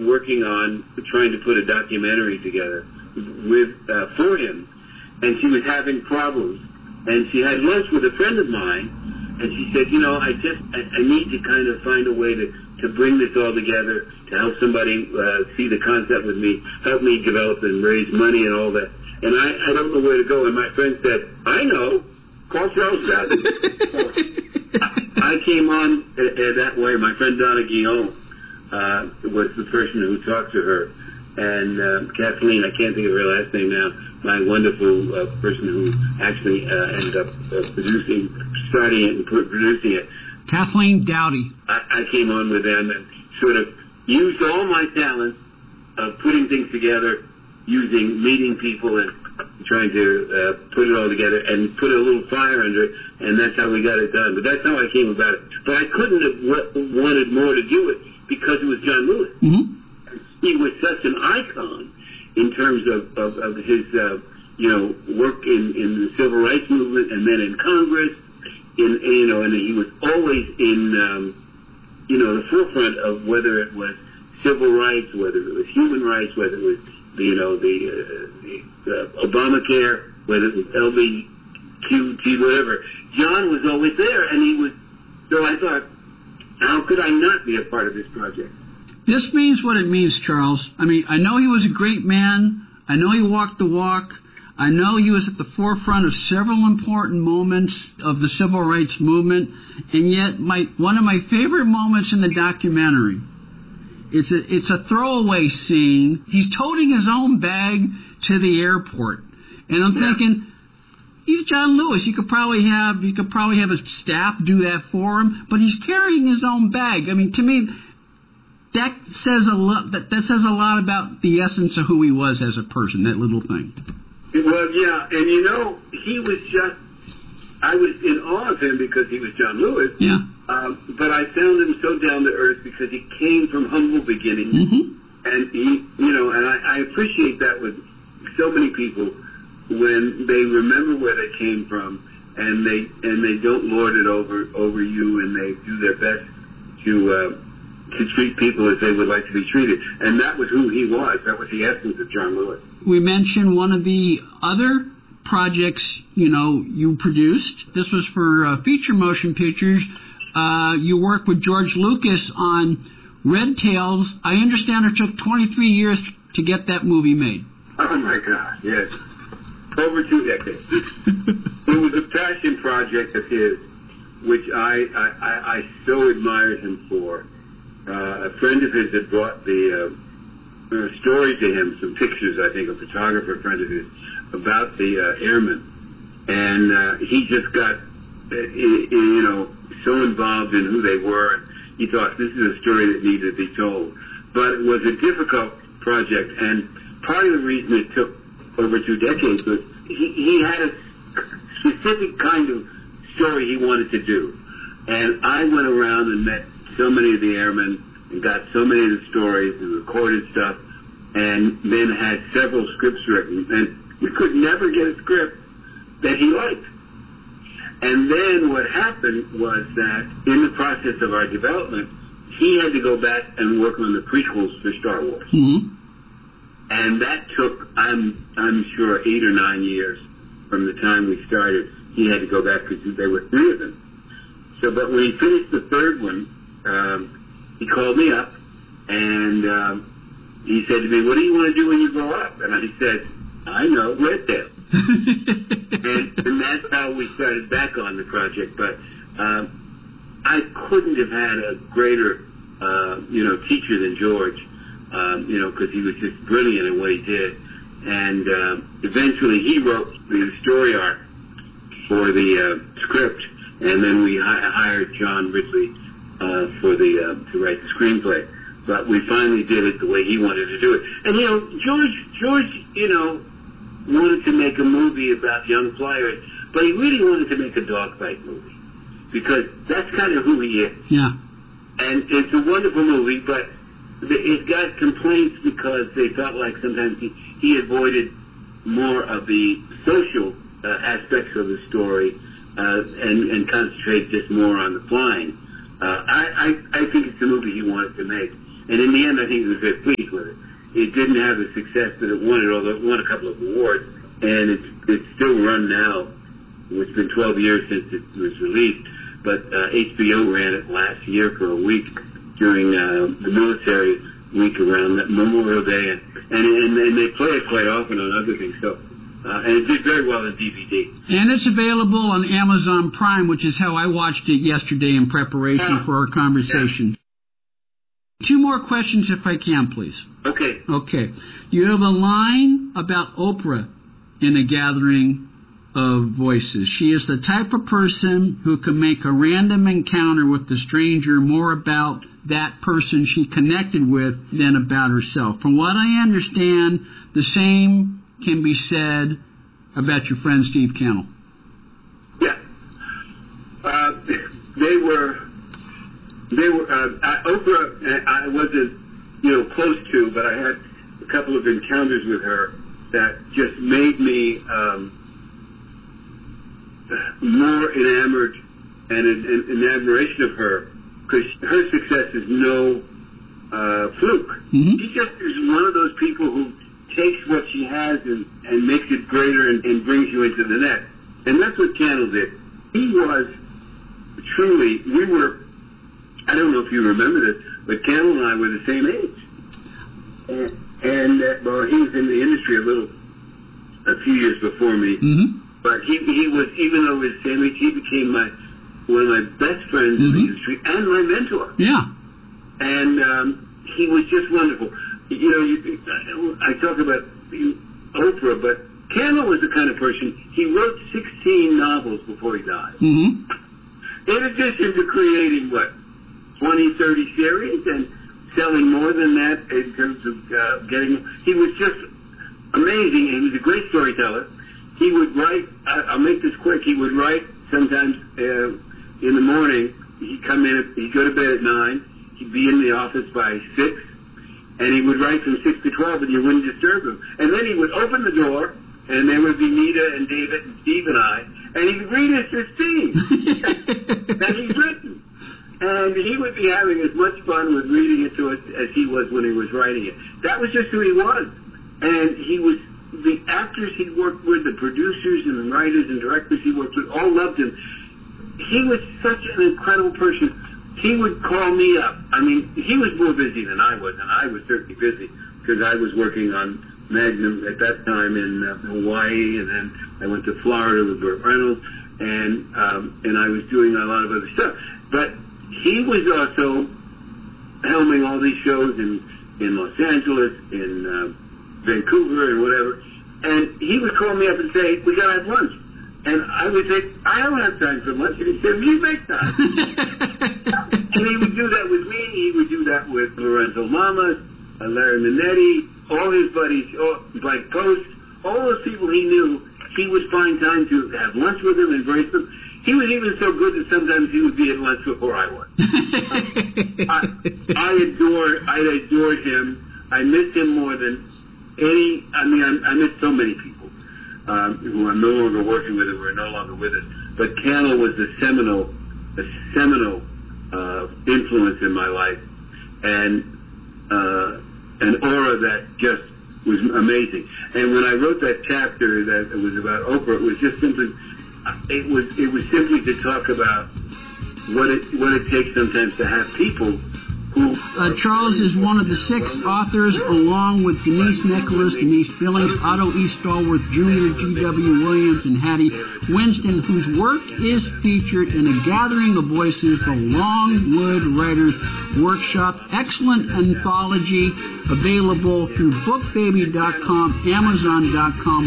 working on trying to put a documentary together for him, and she was having problems. And she had lunch with a friend of mine, and she said, I need to kind of find a way to bring this all together, to help somebody see the concept with me, help me develop and raise money and all that. And I don't know where to go. And my friend said, I know, call Charles Stratton. So I came on that way. My friend Donna Guillaume was the person who talked to her. And Kathleen, I can't think of her last name now, my wonderful person who actually ended up starting it and producing it. Kathleen Dowdy. I came on with them and sort of used all my talents of putting things together, meeting people and trying to put it all together and put a little fire under it, and that's how we got it done. But that's how I came about it. But I couldn't have wanted more to do it because it was John Lewis. Mm-hmm. He was such an icon in terms of his, work in the civil rights movement and then in Congress, and he was always in, the forefront of whether it was civil rights, whether it was human rights, whether it was, the Obamacare, whether it was LGBTQ, whatever. John was always there, and so I thought, how could I not be a part of this project? This means what it means, Charles. I mean, I know he was a great man. I know he walked the walk. I know he was at the forefront of several important moments of the civil rights movement. And yet, one of my favorite moments in the documentary, it's a throwaway scene. He's toting his own bag to the airport. And I'm thinking, he's John Lewis. He could probably have his staff do that for him, but he's carrying his own bag. I mean, to me, that says a lot. That says a lot about the essence of who he was as a person. That little thing. Well, yeah, and he was I was in awe of him because he was John Lewis. Yeah. But I found him so down to earth because he came from humble beginnings, and he, and I appreciate that with so many people when they remember where they came from and they don't lord it over you, and they do their best to treat people as they would like to be treated. And that was who he was. That was the essence of John Lewis. We mentioned one of the other projects, you produced. This was for feature motion pictures. You worked with George Lucas on Red Tails. I understand it took 23 years to get that movie made. Oh, my God, yes. Over 2 decades. It was a passion project of his, which I so admired him for. A friend of his had brought the story to him, some pictures, I think, a photographer friend of his, about the airmen. And he just got, so involved in who they were. And he thought this is a story that needed to be told. But it was a difficult project. And part of the reason it took over 2 decades was he had a specific kind of story he wanted to do. And I went around and met so many of the airmen and got so many of the stories and recorded stuff, and then had several scripts written. And we could never get a script that he liked. And then what happened was that in the process of our development, he had to go back and work on the prequels for Star Wars. Mm-hmm. And that took, I'm sure, 8 or 9 years from the time we started. He had to go back because there were 3 of them. So, but when he finished the 3rd one, he called me up and he said to me, "What do you want to do when you grow up?" And I said, "I know, Red Tail." and that's how we started back on the project. But I couldn't have had a greater, teacher than George, because he was just brilliant in what he did. And eventually he wrote the story arc for the script, and then we hired John Ridley to write the screenplay. But we finally did it the way he wanted to do it. And, George, wanted to make a movie about young flyers, but he really wanted to make a dogfight movie, because that's kind of who he is. Yeah. And it's a wonderful movie, but it got complaints because they felt like sometimes he avoided more of the social aspects of the story and concentrated just more on the flying. I think it's the movie he wanted to make. And in the end, I think he was very pleased with it. It didn't have the success that it wanted, although it won a couple of awards, and it's still run now. It's been 12 years since it was released, but HBO ran it last year for a week during the military week around that Memorial Day, and they play it quite often on other things. So, and it did very well in DVD. And it's available on Amazon Prime, which is how I watched it yesterday in preparation for our conversation. Yeah. 2 more questions, if I can, please. Okay. Okay. You have a line about Oprah in A Gathering of Voices. She is the type of person who can make a random encounter with the stranger more about that person she connected with than about herself. From what I understand, the same can be said about your friend Steve Cannell. Yeah. Oprah, I wasn't, close to, but I had a couple of encounters with her that just made me more enamored and in admiration of her, because her success is no fluke. Mm-hmm. She just is one of those people who takes what she has and makes it greater and brings you into the next. And that's what Cannell did. He was truly, I don't know if you remember this, but Cannell and I were the same age. And he was in the industry a few years before me. Mm-hmm. But he was, even though he was the same age, he became one of my best friends in the industry and my mentor. Yeah. And he was just wonderful. I talk about Oprah, but Cannell was the kind of person, he wrote 16 novels before he died. Mm-hmm. In addition to creating, 20, 30 series and selling more than that in terms of he was just amazing. He was a great storyteller. He would write, I'll make this quick, he would write sometimes in the morning. He'd come in, he'd go to bed at 9, he'd be in the office by 6, and he would write from 6 to 12, and you wouldn't disturb him. And then he would open the door, and there would be Nita and David and Steve and I, and he'd read us 15 that he's written. And he would be having as much fun with reading it to us as he was when he was writing it. That was just who he was. And the actors he worked with, the producers and writers and directors he worked with, all loved him. He was such an incredible person. He would call me up. I mean, he was more busy than I was, and I was certainly busy because I was working on Magnum at that time in Hawaii, and then I went to Florida with Burt Reynolds, and I was doing a lot of other stuff. But he was also helming all these shows in Los Angeles, in Vancouver, and whatever. And he would call me up and say, "We gotta have lunch." And I would say, "I don't have time for lunch." And he'd say, "You make time." And he would do that with me. He would do that with Lorenzo Lamas, Larry Minetti, all his buddies, Mike Post, all those people he knew. He would find time to have lunch with them, embrace them. He was even so good that sometimes he would be at lunch before I was. I adored him. I miss him more than any. I miss so many people who I'm no longer working with, who are no longer with us. But Cannell was a seminal influence in my life, and an aura that just was amazing. And when I wrote that chapter that it was about Oprah, it was just simply. It was simply to talk about what it takes sometimes to have people who... Charles is one of the 6 authors, along with Denise Nicholas, Denise Billings, Otto E. Stallworth Jr., G.W. Williams, and Hattie Winston, whose work is featured in A Gathering of Voices, the Longwood Writers Workshop. Excellent anthology available through bookbaby.com, amazon.com,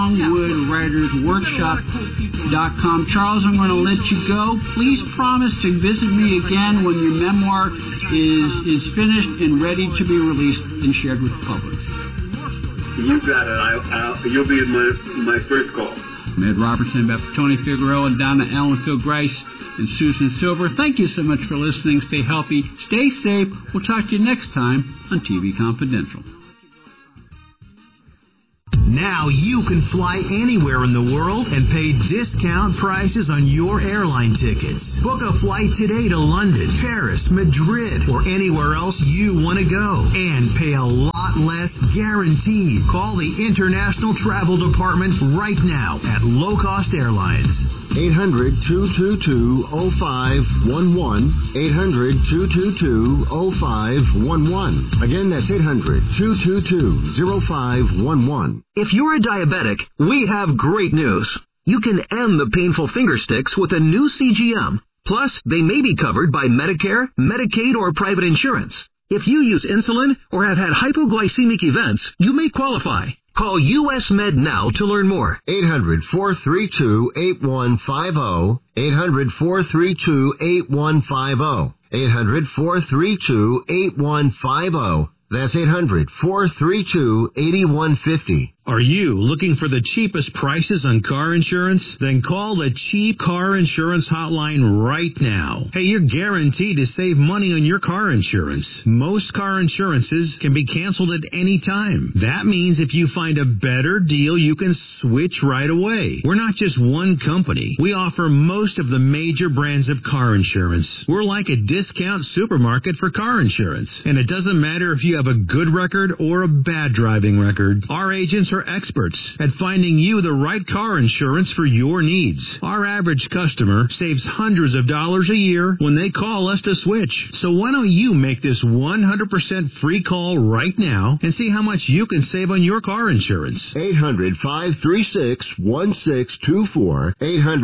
longwoodwritersworkshop.com. Charles, I'm going to let you go. Please promise to visit me again when your memoir is finished and ready to be released and shared with the public. You got it. You'll be my first call. Ed Robertson, Beth Tony Figueroa, Donna Allen, Phil Grice, and Susan Silver. Thank you so much for listening. Stay healthy. Stay safe. We'll talk to you next time on TV Confidential. Now you can fly anywhere in the world and pay discount prices on your airline tickets. Book a flight today to London, Paris, Madrid, or anywhere else you want to go and pay a lot less guaranteed. Call the International Travel Department right now at Low Cost Airlines. 800-222-0511. 800-222-0511. Again, that's 800-222-0511. If you're a diabetic, we have great news. You can end the painful finger sticks with a new CGM. Plus, they may be covered by Medicare, Medicaid, or private insurance. If you use insulin or have had hypoglycemic events, you may qualify. Call US Med now to learn more. 800-432-8150. 800-432-8150. 800-432-8150. That's 800-432-8150. Are you looking for the cheapest prices on car insurance? Then call the Cheap Car Insurance Hotline right now. Hey, you're guaranteed to save money on your car insurance. Most car insurances can be canceled at any time. That means if you find a better deal, you can switch right away. We're not just one company. We offer most of the major brands of car insurance. We're like a discount supermarket for car insurance. And it doesn't matter if you have a good record or a bad driving record. Our agents are experts at finding you the right car insurance for your needs. Our average customer saves hundreds of dollars a year when they call us to switch. So why don't you make this 100% free call right now and see how much you can save on your car insurance? 800-536-1624.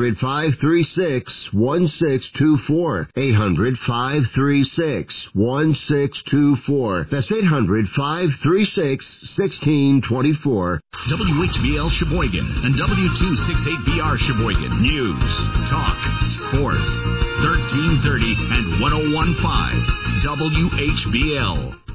800-536-1624. 800-536-1624. That's 800-536-1624. WHBL Sheboygan and W268BR Sheboygan. News, talk, sports. 1330 and 1015 WHBL.